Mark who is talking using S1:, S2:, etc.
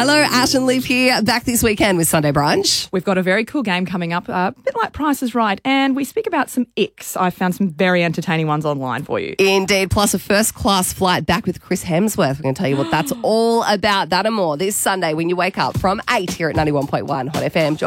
S1: Hello, Ash and Leaf here, back this weekend with Sunday Brunch.
S2: We've got a very cool game coming up, a bit like Price is Right, and we speak about some icks. I found some very entertaining ones online for you.
S1: Indeed, plus a first-class flight back with Chris Hemsworth. We're going to tell you what that's all about, that and more, this Sunday when you wake up from 8 here at 91.1 Hot FM.